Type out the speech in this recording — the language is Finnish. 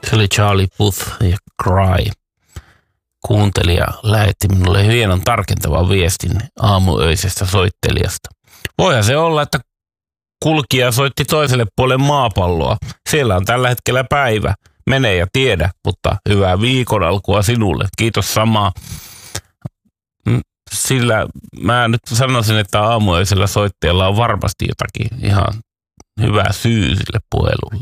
Se oli Charlie Puth ja Cry. Kuuntelija lähetti minulle hienon tarkentavan viestin aamuöisestä soittelijasta. Voihan se olla, että kulkija soitti toiselle puolelle maapalloa. Siellä on tällä hetkellä päivä. Mene ja tiedä, mutta hyvää viikon alkua sinulle. Kiitos samaa. Sillä mä nyt sanoisin, että aamuöisellä soittajalla on varmasti jotakin ihan hyvää syy sille puhelulle.